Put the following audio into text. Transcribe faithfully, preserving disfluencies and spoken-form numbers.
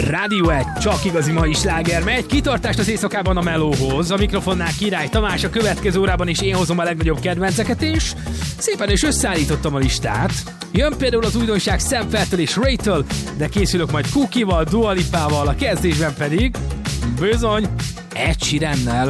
Rádió egy, csak igazi mai sláger megy. Kitartást az éjszakában a melóhoz. A mikrofonnál Király Tamás, a következő órában is én hozom a legnagyobb kedvenceket, és szépen is összeállítottam a listát. Jön például az újdonság Sam Feltől és Ray-től, de készülök majd Cookie-val, Dua Lipával, a kezdésben pedig bizony Ed Sheerannel.